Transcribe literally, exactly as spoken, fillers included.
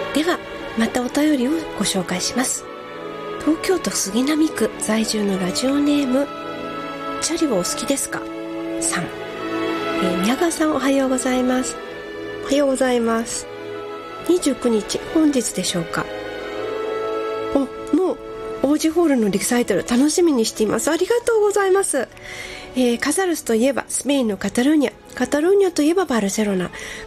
ではまたお便りをご紹介します。東京都杉並区在住のラジオネームチャリはお好きですかさん、えー、宮川さんおはようございます。 おはようございます。 にじゅうくにち本日でしょうか。おのオージーホールのリサイタル楽しみにしています。ありがとうございます。えー、カサルスといえばスペインのカタルーニャ、カタルーニャといえばバルセロナ、